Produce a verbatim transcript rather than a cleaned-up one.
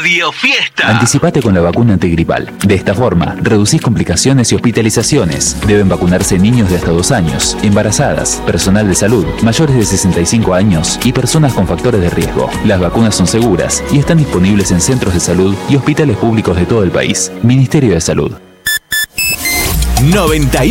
Radio Fiesta. Anticipate con la vacuna antigripal. De esta forma, reducís complicaciones y hospitalizaciones. Deben vacunarse niños de hasta dos años, embarazadas, personal de salud, mayores de sesenta y cinco años y personas con factores de riesgo. Las vacunas son seguras y están disponibles en centros de salud y hospitales públicos de todo el país. Ministerio de Salud. noventa y